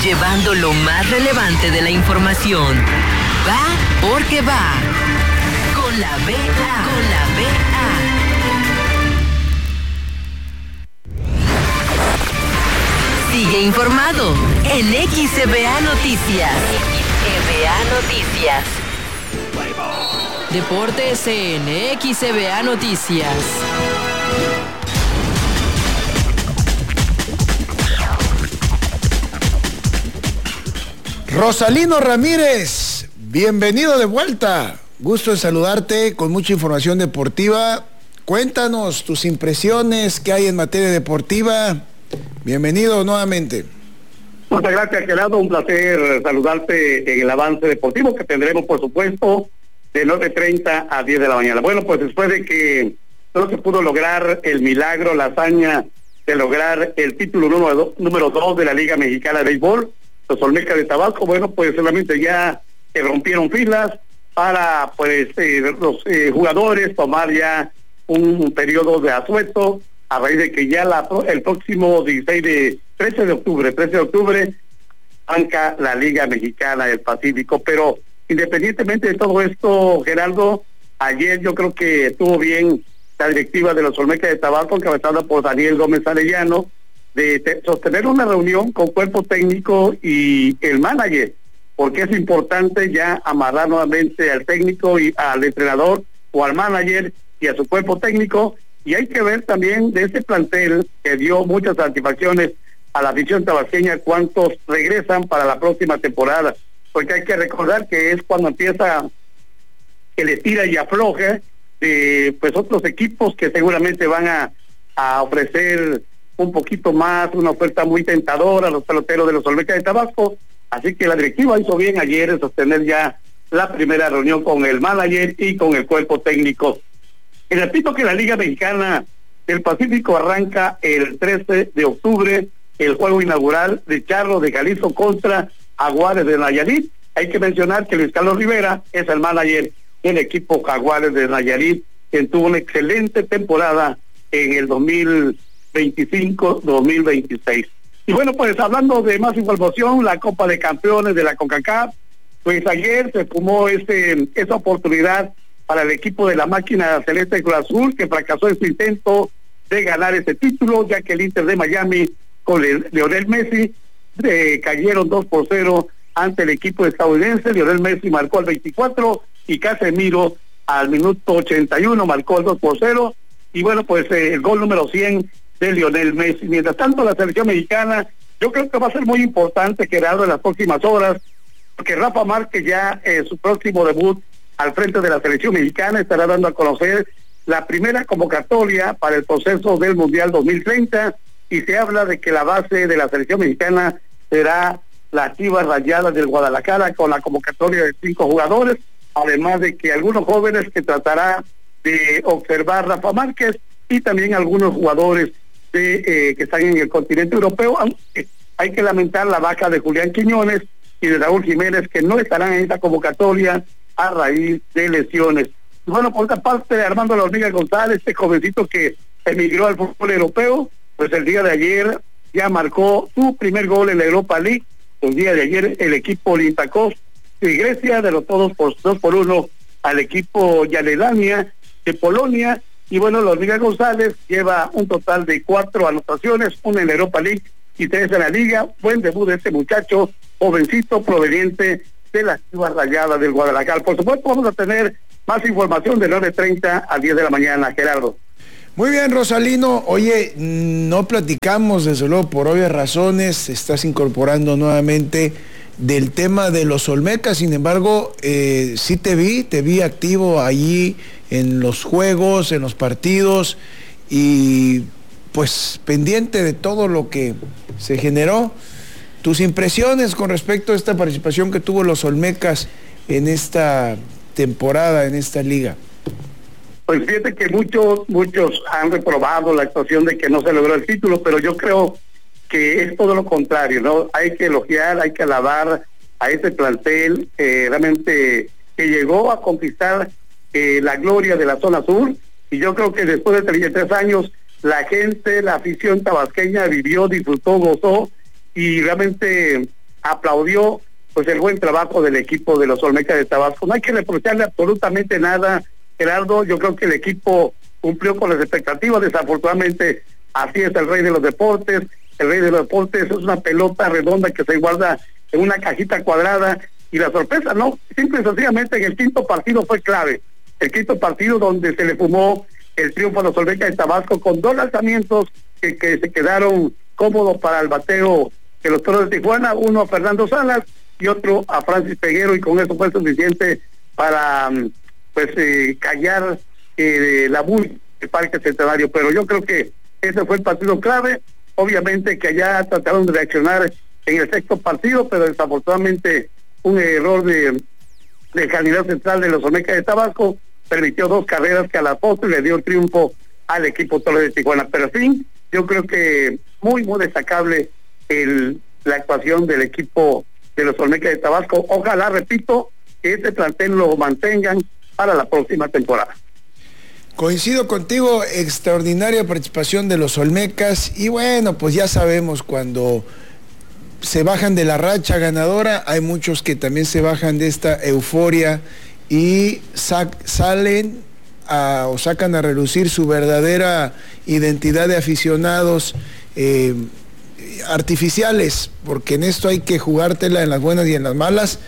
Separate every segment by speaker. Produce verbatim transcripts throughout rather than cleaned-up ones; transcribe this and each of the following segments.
Speaker 1: llevando lo más relevante de la información. Va porque va. Con la B A. Con la B A. Sigue informado en X C B A Noticias. X C B A Noticias. Deportes en X C B A Noticias.
Speaker 2: Rosalino Ramírez, bienvenido de vuelta. Gusto en saludarte con mucha información deportiva. Cuéntanos tus impresiones, qué hay en materia deportiva. Bienvenido nuevamente.
Speaker 3: Muchas gracias, Gerardo. Un placer saludarte en el avance deportivo que tendremos, por supuesto, de nueve treinta a diez de la mañana. Bueno, pues después de que no se pudo lograr el milagro, la hazaña de lograr el título número, número dos de la Liga Mexicana de Béisbol, los Olmecas de Tabasco, bueno, pues solamente ya se rompieron filas para pues eh, los eh, jugadores tomar ya un, un periodo de asueto a raíz de que ya la, el próximo dieciséis de trece de octubre, trece de octubre arranca la Liga Mexicana del Pacífico. Pero independientemente de todo esto, Gerardo, ayer yo creo que estuvo bien la directiva de los Olmecas de Tabasco, encabezada por Daniel Gómez Arellano, de te, sostener una reunión con cuerpo técnico y el manager, porque es importante ya amarrar nuevamente al técnico y al entrenador o al manager y a su cuerpo técnico. Y hay que ver también de ese plantel que dio muchas satisfacciones a la afición tabasqueña, cuántos regresan para la próxima temporada, porque hay que recordar que es cuando empieza el estira y afloje de pues otros equipos que seguramente van a, a ofrecer un poquito más, una oferta muy tentadora a los peloteros de los Olmecas de Tabasco. Así que la directiva hizo bien ayer en sostener ya la primera reunión con el manager y con el cuerpo técnico. Y repito que la Liga Mexicana del Pacífico arranca el trece de octubre, el juego inaugural de Charros de Jalisco contra Jaguares de Nayarit. Hay que mencionar que Luis Carlos Rivera es el manager del equipo Jaguares de Nayarit, quien tuvo una excelente temporada en el dos mil veinticinco dos mil veintiséis. Y bueno, pues hablando de más información, la Copa de Campeones de la CONCACAF, pues ayer se fumó ese, esa oportunidad para el equipo de la máquina celeste de Cruz Azul, que fracasó en su intento de ganar ese título, ya que el Inter de Miami con el, Lionel Messi eh, cayeron dos por cero ante el equipo estadounidense. Lionel Messi marcó al veinticuatro y Casemiro al minuto ochenta y uno marcó el dos por cero. Y bueno, pues eh, el gol número cien de Lionel Messi. Mientras tanto, la selección mexicana, yo creo que va a ser muy importante, Gerardo, en las próximas horas, porque Rafa Márquez ya en eh, su próximo debut al frente de la selección mexicana estará dando a conocer la primera convocatoria para el proceso del Mundial dos mil treinta, y se habla de que la base de la selección mexicana será las Chivas Rayadas del Guadalajara, con la convocatoria de cinco jugadores, además de que algunos jóvenes que tratará de observar Rafa Márquez, y también algunos jugadores de, eh, que están en el continente europeo. Aunque hay que lamentar la baja de Julián Quiñones y de Raúl Jiménez, que no estarán en esta convocatoria a raíz de lesiones. Y bueno, por otra parte, Armando La Hormiga González, este jovencito que emigró al fútbol europeo, pues el día de ayer ya marcó su primer gol en la Europa League. El día de ayer el equipo Olympiacos de Grecia derrotó todos por dos por uno al equipo Yaledania de Polonia. Y bueno, La Hormiga González lleva un total de cuatro anotaciones, una en la Europa League y tres en la Liga. Buen debut de este muchacho, jovencito, proveniente de las Chivas Rayadas del Guadalajara. Por supuesto, vamos a tener más información de nueve treinta a diez de la mañana, Gerardo.
Speaker 2: Muy bien, Rosalino. Oye, no platicamos, desde luego, por obvias razones, estás incorporando nuevamente del tema de los Olmecas. Sin embargo, eh, sí te vi, te vi activo allí en los juegos, en los partidos, y pues pendiente de todo lo que se generó. Tus impresiones con respecto a esta participación que tuvo los Olmecas en esta temporada, en esta liga.
Speaker 3: Pues fíjate que muchos, muchos han reprobado la actuación de que no se logró el título, pero yo creo que es todo lo contrario, ¿no? Hay que elogiar, hay que alabar a ese plantel que realmente que llegó a conquistar eh, la gloria de la zona sur, y yo creo que después de treinta y tres años la gente, la afición tabasqueña vivió, disfrutó, gozó, y realmente aplaudió pues el buen trabajo del equipo de los Olmecas de Tabasco. No hay que reprocharle absolutamente nada, Gerardo. Yo creo que el equipo cumplió con las expectativas. Desafortunadamente, así es el rey de los deportes. El rey de los deportes es una pelota redonda que se guarda en una cajita cuadrada, y la sorpresa, no, simple y sencillamente en el quinto partido fue clave. El quinto partido donde se le fumó el triunfo a los Olmecas de Tabasco con dos lanzamientos que, que se quedaron cómodos para el bateo de los Toros de Tijuana, uno a Fernando Salas y otro a Francis Peguero, y con eso fue suficiente para pues eh, callar eh, la bulla del Parque Centenario. Pero yo creo que ese fue el partido clave. Obviamente que allá trataron de reaccionar en el sexto partido, pero desafortunadamente un error de del jardinero central de los Olmecas de Tabasco permitió dos carreras que a la postre le dio el triunfo al equipo Toros de Tijuana. Pero sí, yo creo que muy muy destacable el la actuación del equipo de los Olmecas de Tabasco. Ojalá, repito, que este plantel lo mantengan para la próxima temporada.
Speaker 2: Coincido contigo, extraordinaria participación de los Olmecas, y bueno, pues ya sabemos, cuando se bajan de la racha ganadora, hay muchos que también se bajan de esta euforia y sac- salen a, o sacan a relucir su verdadera identidad de aficionados eh, artificiales, porque en esto hay que jugártela en las buenas y en las malas.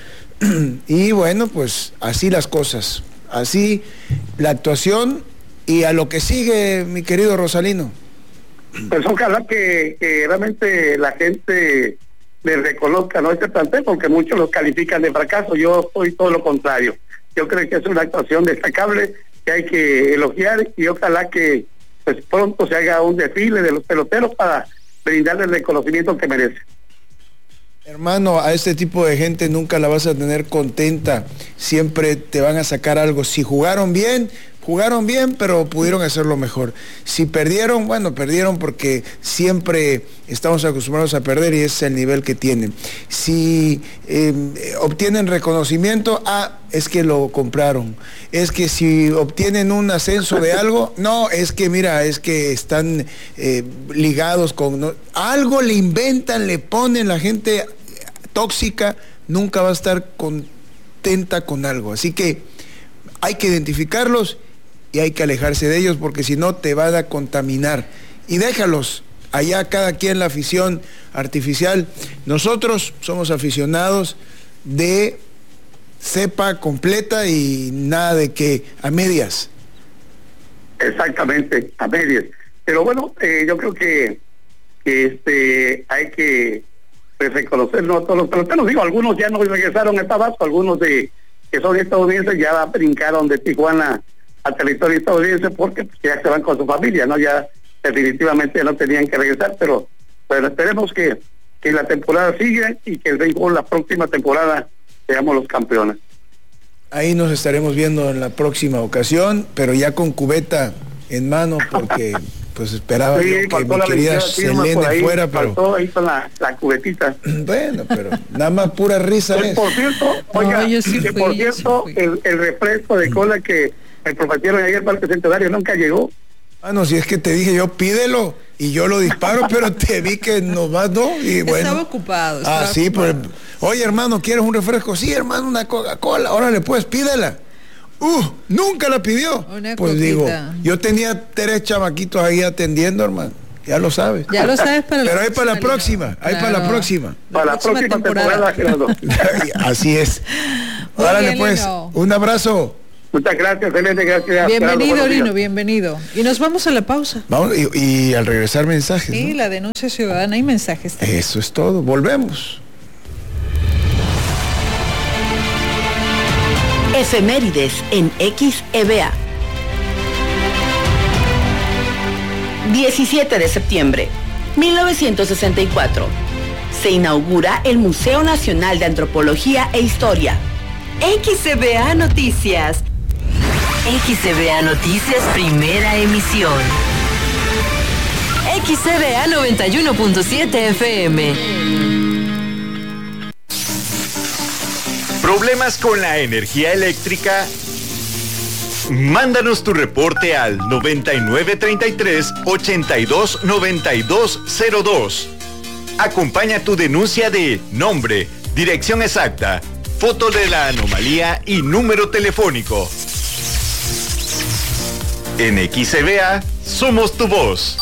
Speaker 2: Y bueno, pues así las cosas, así la actuación, y a lo que sigue, mi querido Rosalino.
Speaker 3: Pues ojalá que, que realmente la gente le reconozca, ¿no?, este plantel, porque muchos lo califican de fracaso. Yo soy todo lo contrario. Yo creo que es una actuación destacable que hay que elogiar, y ojalá que pues pronto se haga un desfile de los peloteros para brindarle el reconocimiento que merece.
Speaker 2: Hermano, a este tipo de gente nunca la vas a tener contenta, siempre te van a sacar algo. Si jugaron bien, jugaron bien, pero pudieron hacerlo mejor. Si perdieron, bueno, perdieron porque siempre estamos acostumbrados a perder y ese es el nivel que tienen. Si eh, obtienen reconocimiento, ah, es que lo compraron. Es que si obtienen un ascenso de algo, no, es que mira, es que están eh, ligados con... No, algo le inventan, le ponen. La gente tóxica nunca va a estar contenta con algo. Así que hay que identificarlos y hay que alejarse de ellos, porque si no te van a contaminar. Y déjalos, allá cada quien la afición artificial. Nosotros somos aficionados de cepa completa y nada de que a medias.
Speaker 3: Exactamente, a medias. Pero bueno, eh, yo creo que, que este hay que pues, reconocer, ¿no?, todos los peloteros. Digo, algunos ya no regresaron a Tabasco, algunos de que son estadounidenses ya brincaron de Tijuana al territorio estadounidense porque pues, ya se van con su familia, ¿no? Ya definitivamente no tenían que regresar, pero bueno, esperemos que, que la temporada siga y que el béisbol la próxima temporada seamos los campeones.
Speaker 2: Ahí nos estaremos viendo en la próxima ocasión, pero ya con cubeta en mano, porque pues esperaba
Speaker 3: sí,
Speaker 2: yo que mi querida Selene
Speaker 3: ahí,
Speaker 2: fuera, pero...
Speaker 3: Faltó ahí con la, la cubetita.
Speaker 2: Bueno, pero nada más pura risa
Speaker 3: pues,
Speaker 2: es.
Speaker 3: Por cierto, oiga, no, sí que fui, por cierto, sí el, el refresco de cola que me prometieron ayer para el Parque Centenario nunca llegó.
Speaker 2: Ah, no, si es que te dije yo, pídelo y yo lo disparo, pero te vi que nomás no, y bueno.
Speaker 4: Estaba ocupado. Estaba
Speaker 2: ah, sí,
Speaker 4: ocupado.
Speaker 2: Pues, oye, hermano, ¿quieres un refresco? Sí, hermano, una Coca-Cola, órale, pues, pídela. Uh, nunca la pidió.
Speaker 4: Una
Speaker 2: pues
Speaker 4: coquita.
Speaker 2: Digo, yo tenía tres chamaquitos ahí atendiendo, hermano. Ya lo sabes.
Speaker 4: Ya lo sabes para
Speaker 2: Pero
Speaker 4: la
Speaker 2: hay para la próxima, hay
Speaker 4: claro.
Speaker 2: para la próxima.
Speaker 3: Para la próxima, próxima temporada, Gerardo.
Speaker 2: Así es. Órale, pues, Lino. Un abrazo.
Speaker 3: Muchas gracias, excelente, gracias.
Speaker 4: Bienvenido, Lino, bienvenido. Y nos vamos a la pausa.
Speaker 2: Vamos, y, y al regresar mensajes.
Speaker 4: Sí, ¿no? La denuncia ciudadana y mensajes también.
Speaker 2: Eso es todo, volvemos.
Speaker 1: Efemérides en X E V A. diecisiete de septiembre, mil novecientos sesenta y cuatro. Se inaugura el Museo Nacional de Antropología e Historia. X E V A Noticias. X E V A Noticias, primera emisión. X E V A noventa y uno punto siete F M.
Speaker 5: ¿Problemas con la energía eléctrica? Mándanos tu reporte al noventa y nueve treinta y tres ochenta y dos noventa y dos cero dos. Acompaña tu denuncia de nombre, dirección exacta, foto de la anomalía y número telefónico. En X C V A somos tu voz.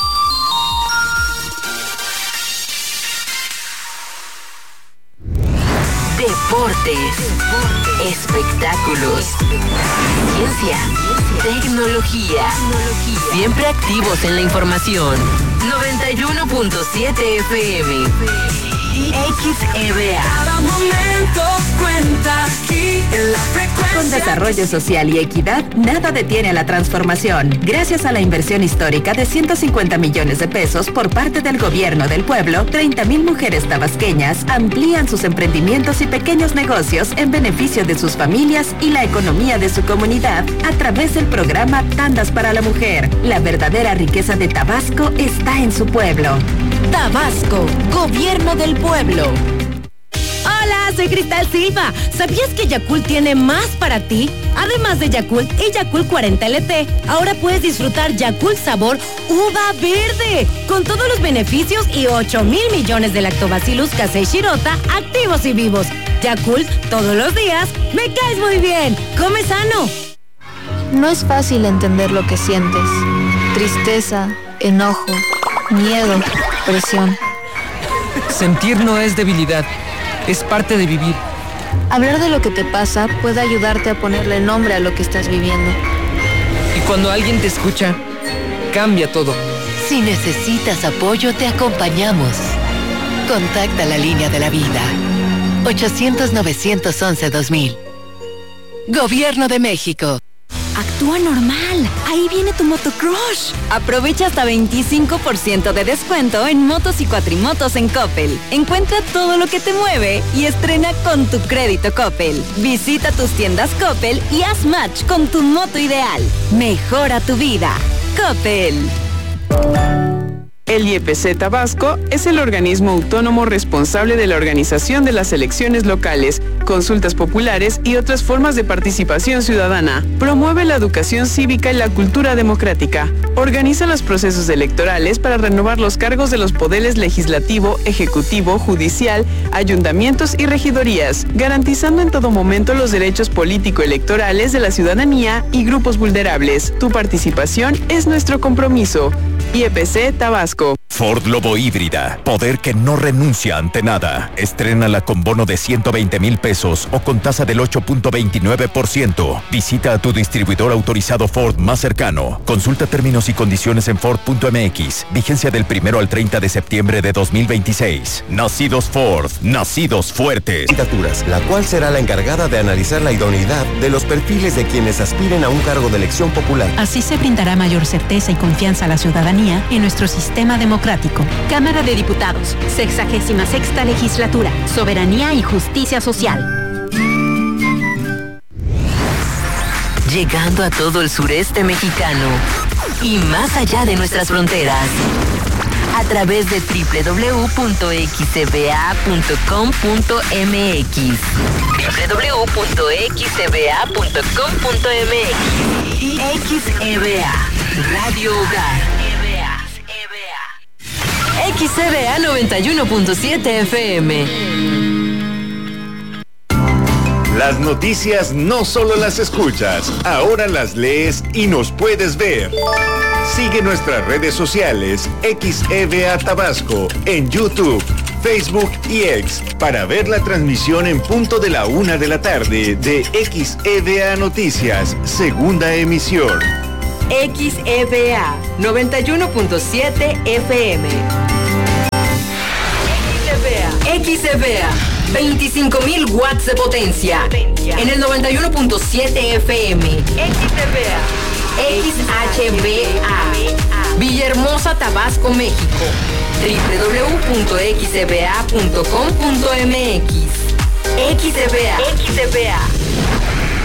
Speaker 1: Deportes, espectáculos, ciencia, tecnología, siempre activos en la información. noventa y uno punto siete F M. X E V A.
Speaker 6: Cada momento cuenta aquí en la frecuencia.
Speaker 1: Con desarrollo social y equidad, nada detiene la transformación. Gracias a la inversión histórica de ciento cincuenta millones de pesos por parte del gobierno del pueblo, treinta mil mujeres tabasqueñas amplían sus emprendimientos y pequeños negocios en beneficio de sus familias y la economía de su comunidad a través del programa Tandas para la Mujer. La verdadera riqueza de Tabasco está en su pueblo. Tabasco, gobierno del pueblo. Hola, soy Cristal Silva. ¿Sabías que Yakult tiene más para ti? Además de Yakult y Yakult cuarenta L T, ahora puedes disfrutar Yakult sabor uva verde, con todos los beneficios y ocho mil millones de lactobacillus casei shirota activos y vivos. Yakult, todos los días, me caes muy bien. Come sano.
Speaker 7: No es fácil entender lo que sientes. Tristeza, enojo, miedo, presión.
Speaker 8: Sentir no es debilidad, es parte de vivir.
Speaker 7: Hablar de lo que te pasa puede ayudarte a ponerle nombre a lo que estás viviendo.
Speaker 8: Y cuando alguien te escucha, cambia todo.
Speaker 1: Si necesitas apoyo, te acompañamos. Contacta la línea de la vida. ochocientos, novecientos once, dos mil. Gobierno de México. Actúa normal. Ahí viene tu motocrush. Aprovecha hasta veinticinco por ciento de descuento en motos y cuatrimotos en Coppel. Encuentra todo lo que te mueve y estrena con tu crédito Coppel. Visita tus tiendas Coppel y haz match con tu moto ideal. Mejora tu vida. Coppel.
Speaker 9: El I E P C Tabasco es el organismo autónomo responsable de la organización de las elecciones locales, consultas populares y otras formas de participación ciudadana. Promueve la educación cívica y la cultura democrática. Organiza los procesos electorales para renovar los cargos de los poderes legislativo, ejecutivo, judicial, ayuntamientos y regidorías, garantizando en todo momento los derechos político-electorales de la ciudadanía y grupos vulnerables. Tu participación es nuestro compromiso. I E P C Tabasco.
Speaker 10: Ford Lobo híbrida, poder que no renuncia ante nada. Estrénala con bono de ciento veinte mil pesos o con tasa del ocho punto veintinueve por ciento. Visita a tu distribuidor autorizado Ford más cercano. Consulta términos y condiciones en Ford punto M X. Vigencia del primero al treinta de septiembre de dos mil veintiséis. Nacidos Ford, nacidos fuertes.
Speaker 11: La cual será la encargada de analizar la idoneidad de los perfiles de quienes aspiren a un cargo de elección popular.
Speaker 12: Así se brindará mayor certeza y confianza a la ciudadanía en nuestro sistema democrático.
Speaker 13: Cámara de Diputados, sexagésima sexta legislatura, soberanía y justicia social.
Speaker 1: Llegando a todo el sureste mexicano y más allá de nuestras fronteras. A través de doble u doble u doble u punto x c b a punto com punto m x. doble u doble u doble u punto x c b a punto com punto m x. X E V A, Radio Hogar. X E V A noventa y uno punto siete F M.
Speaker 5: Las noticias no solo las escuchas, ahora las lees y nos puedes ver. Sigue nuestras redes sociales X E V A Tabasco en YouTube, Facebook y X para ver la transmisión en punto de la una de la tarde de X E V A Noticias, segunda emisión.
Speaker 1: X E V A noventa y uno punto siete F M. X E V A, veinticinco mil watts de potencia. En el noventa y uno punto siete F M. X E V A. X H V A. Villahermosa, Tabasco, México. doble u doble u doble u punto x e v a punto com punto m x. X E V A. X E V A.